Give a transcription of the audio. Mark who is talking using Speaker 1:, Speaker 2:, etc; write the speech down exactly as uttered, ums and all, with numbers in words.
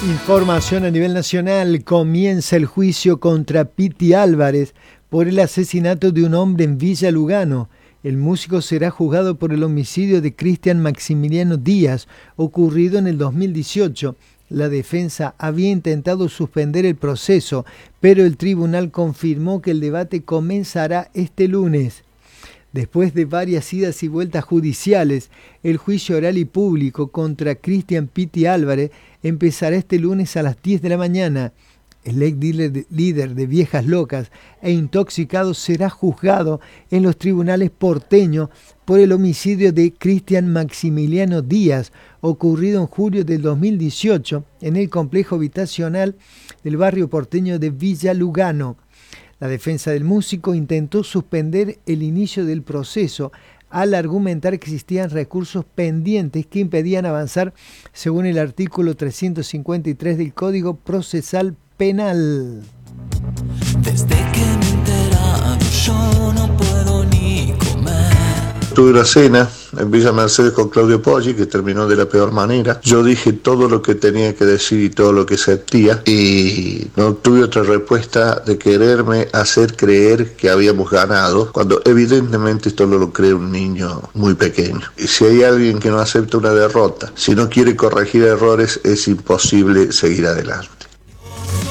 Speaker 1: Información a nivel nacional. Comienza el juicio contra Piti Álvarez por el asesinato de un hombre en Villa Lugano. El músico será juzgado por el homicidio de Cristian Maximiliano Díaz, ocurrido en el dos mil dieciocho. La defensa había intentado suspender el proceso, pero el tribunal confirmó que el debate comenzará este lunes. Después de varias idas y vueltas judiciales, el juicio oral y público contra Cristian Piti Álvarez empezará este lunes a las diez de la mañana. El ex líder de Viejas Locas e intoxicado será juzgado en los tribunales porteños por el homicidio de Cristian Maximiliano Díaz, ocurrido en julio del dos mil dieciocho en el complejo habitacional del barrio porteño de Villa Lugano. La defensa del músico intentó suspender el inicio del proceso al argumentar que existían recursos pendientes que impedían avanzar según el artículo trescientos cincuenta y tres del Código Procesal Penal.
Speaker 2: Desde que me he enterado yo no puedo ni comer.
Speaker 3: Tuve una cena en Villa Mercedes con Claudio Poggi que terminó de la peor manera. Yo dije todo lo que tenía que decir y todo lo que sentía y no tuve otra respuesta de quererme hacer creer que habíamos ganado, cuando evidentemente esto lo cree un niño muy pequeño. Y si hay alguien que no acepta una derrota, si no quiere corregir errores, es imposible seguir adelante.